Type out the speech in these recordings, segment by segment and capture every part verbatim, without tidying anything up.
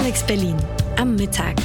Alex Berlin am Mittag.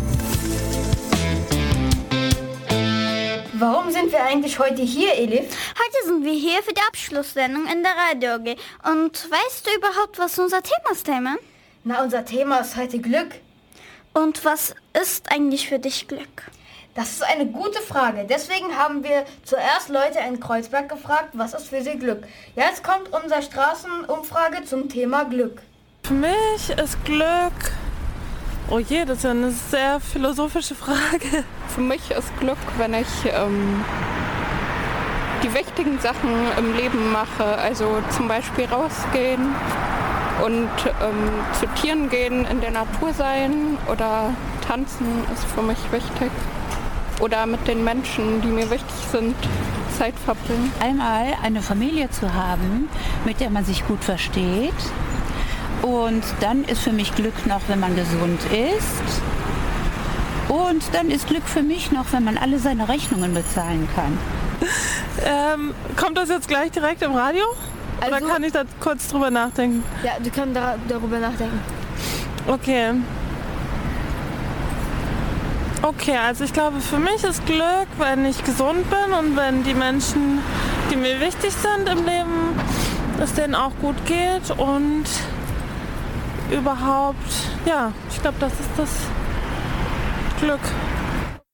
Warum sind wir eigentlich heute hier, Elif? Heute sind wir hier für die Abschlusssendung in der Radio A G. Und weißt du überhaupt, was unser Thema ist, Damon? Na, unser Thema ist heute Glück. Und was ist eigentlich für dich Glück? Das ist eine gute Frage. Deswegen haben wir zuerst Leute in Kreuzberg gefragt, was ist für sie Glück. Jetzt kommt unsere Straßenumfrage zum Thema Glück. Für mich ist Glück... Oh je, das ist ja eine sehr philosophische Frage. Für mich ist Glück, wenn ich ähm, die wichtigen Sachen im Leben mache. Also zum Beispiel rausgehen und ähm, zu Tieren gehen, in der Natur sein oder tanzen ist für mich wichtig. Oder mit den Menschen, die mir wichtig sind, Zeit verbringen. Einmal eine Familie zu haben, mit der man sich gut versteht. Und dann ist für mich Glück noch, wenn man gesund ist. Und dann ist Glück für mich noch, wenn man alle seine Rechnungen bezahlen kann. Ähm, kommt das jetzt gleich direkt im Radio? Also, Oder kann ich da kurz drüber nachdenken? Ja, du kannst da, darüber nachdenken. Okay. Okay, also ich glaube, für mich ist Glück, wenn ich gesund bin und wenn die Menschen, die mir wichtig sind im Leben, es denen auch gut geht und überhaupt, ja, ich glaube, das ist das Glück.